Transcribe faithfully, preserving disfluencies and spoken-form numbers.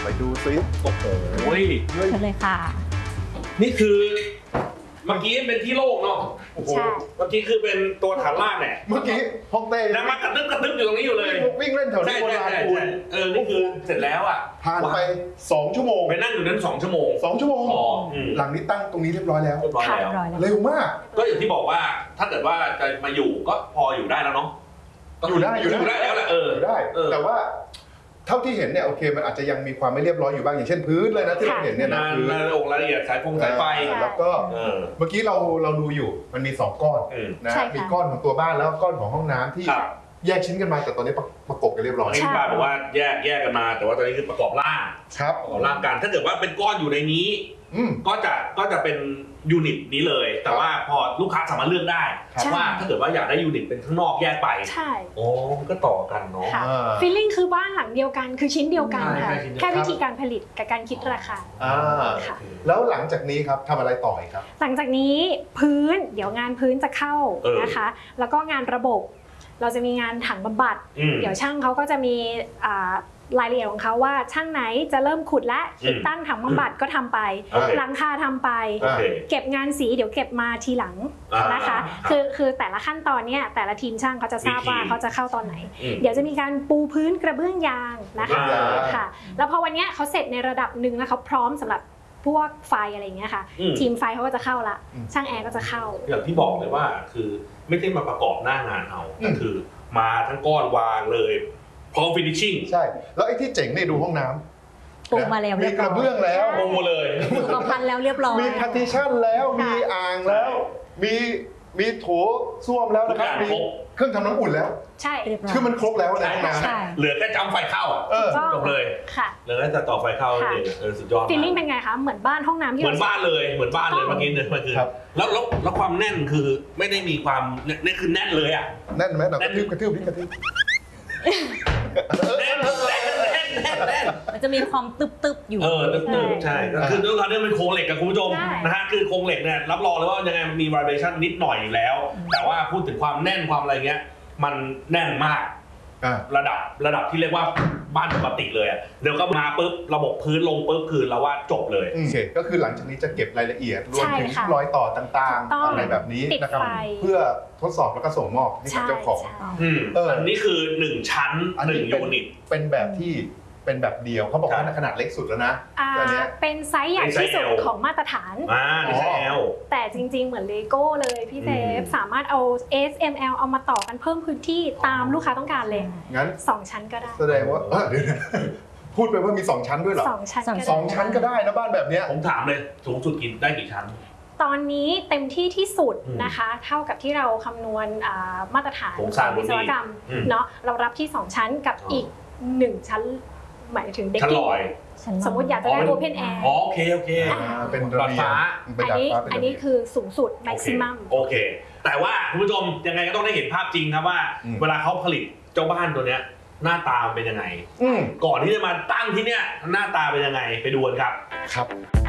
ไปดูซิโอ้โหเชิญเลยค่ะนี่คือเมื่อกี้เป็นที่โล่งเนาะโอ้โหเมื่อกี้คือเป็นตัวฐานล่างเนี่ยเมื่อกี้ห้องเต้ยังมากระตึ๊บกระตึ๊บอยู่ตรงนี้อยู่เลยวิ่งเล่นแถวนี้โบราณคุณเออนี่คือเสร็จแล้วอ่ะผ่านไปสองชั่วโมงไปนั่งอยู่นั้นสองชั่วโมงสองชั่วโมงหลังนี้ตั้งตรงนี้เรียบร้อยแล้วเรียบร้อยแล้วเร็วมากก็อย่างที่บอกว่าถ้าเกิดว่าจะมาอยู่ก็พออยู่ได้แล้วเนาะอยู่ได้อยู่ได้แล้วแหละเออได้แต่ว่าเท่าที่เห็นเนี่ยโอเคมันอาจจะยังมีความไม่เรียบร้อยอยู่บ้างอย่างเช่นพื้นเลยนะที่เราเห็นเนี่ยนะพื้นรายละเอียดสายฟงสายไฟแล้วก็เมื่อกี้เราเราดูอยู่มันมีสองก้อนนะมีก้อนของตัวบ้านแล้วก้อนของห้องน้ำที่แยกชิ้นกันมาแต่ตอนนี้ประกบกันเรียบร้อยที่ป้าบอกว่าแยกแยกกันมาแต่ว่าตอนนี้คือประกอบร่างครับประกอบร่างกันถ้าเกิดว่าเป็นก้อนอยู่ในนี้ก็จะก็จะเป็นยูนิตนี้เลยแต่ว่าพอลูกค้าสามารถเลือกได้ว่าถ้าเกิดว่าอยากได้ยูนิตเป็นข้างนอกแยกไปใช่โอ้มันก็ต่อกันเนาะฟีลลิ่งคือบ้านหลังเดียวกันคือชิ้นเดียวกันค่ะแค่วิธีการผลิตกับการคิดราคาแล้วหลังจากนี้ครับทำอะไรต่อครับหลังจากนี้พื้นเดี๋ยวงานพื้นจะเข้านะคะแล้วก็งานระบบเราจะมีงานถังบำบัดเดี๋ยวช่างเขาก็จะมีรายละเอียดของเขาว่าช่างไหนจะเริ่มขุดและติดตั้งถังบำบัดก็ทำไปหลังคาทำไปเก็บงานสีเดี๋ยวเก็บมาทีหลังนะคะคือคือแต่ละขั้นตอนเนี้ยแต่ละทีมช่างเขาจะทราบว่าเขาจะเข้าตอนไหนเดี๋ยวจะมีการปูพื้นกระเบื้องยางนะคะค่ะแล้วพอวันนี้เขาเสร็จในระดับหนึ่งแล้วเขาพร้อมสำหรับพวกไฟอะไรอย่างเงี้ยค่ะทีมไฟเขาก็จะเข้าละช่างแอร์ก็จะเข้าอย่างที่บอกเลยว่าคือไม่ได้มาประกอบหน้างานเอาก็คือมาทั้งก้อนวางเลยพร้อมฟินิชชิ่งใช่แล้วไอ้ที่เจ๋งเนี่ยดูห้องน้ำปูมาแล้วมีกระเบื้องแล้วปูเลยปูพันแล้วเรียบร้อยมีพาร์ติชั่นแล้วมีอ่างแล้วมีมีโถส้วมแล้วนะครับมีเครื่องทำน้ำอุ่นแล้วใช่คือมันครบแล้วในห้องน้ำเหลือแค่จำไฟเข้าอ่ะจบเลยค่ะเหลือแค่จะต่อไฟเข้าเออสุดยอดฟีลลิ่งเป็นไงคะเหมือนบ้านห้องน้ำที่เหมือนบ้านเลยเหมือนบ้านเลยเมื่อกี้เนี่ยมันคือแล้วแล้วแล้วความแน่นคือไม่ได้มีความนี่คือแน่นเลยอ่ะแน่นไหมเรากระทืบกระทืบนี่กระทืบแน่นแน่นแน่นแน่นแน่นมันจะมีความตึบตึบอยู่เออตึบตึบใช่คือด้วยความที่มันโครงเหล็กกับคุณผู้ชมนะฮะคือโครงเหล็กเนี่ยรับรองเลยว่ายังไงมันมี vibration นิดหน่อยอยู่แล้วแต่ว่าพูดถึงความแน่นความอะไรเงี้ยมันแน่นมากระดับระดับที่เรียกว่าบ้านปกติเลยอ่ะเดี๋ยวก็มาปุ๊บระบบพื้นลงปุ๊บคือเราว่าจบเลยโอเคก็คือหลังจากนี้จะเก็บรายละเอียดรวมถึงรอยต่อต่างๆอะไรแบบนี้นะครับเพื่อทดสอบแล้วก็ส่งมอบให้กับเจ้าของอันนี้คือหนึ่งชั้นหนึ่งยูนิตเป็นแบบที่เป็นแบบเดียวเขาบอกว่าขนาดเล็กสุดแล้วนะเป็นไซส์ใหญ่ที่สุดของมาตรฐานอ่าเป็นไซส์ L แต่จริงๆเหมือนเลโก้เลยพี่เซฟสามารถเอา เอส เอ็ม แอล เอามาต่อกันเพิ่มพื้นที่ตามลูกค้าต้องการเลยงั้นสองชั้นก็ได้แสดงว่าเดี๋ยวพูดไปว่ามีสองชั้นด้วยเหรอสองชั้นสองชั้นก็ได้นะบ้านแบบนี้ผมถามเลยสูงสุดกินได้กี่ชั้นตอนนี้เต็มที่ที่สุดนะคะเท่ากับที่เราคำนวณมาตรฐานของวิศวกรรมเนาะเรารับที่สองชั้นกับอีกหนึ่งชั้นหมายถึงเด็กกิ้งสมมติอยากจะได้ Open Air โอเคโอเคเป็นดาดฟ้าอันนี้อันนี้คือสูงสุด maximum โอเคแต่ว่าคุณผู้ชมยังไงก็ต้องได้เห็นภาพจริงครับว่าเวลาเขาผลิตเจ้าบ้านตัวเนี้ยหน้าตาเป็นยังไงก่อนที่จะมาตั้งที่เนี้ยหน้าตาเป็นยังไงไปดูกันครับครับ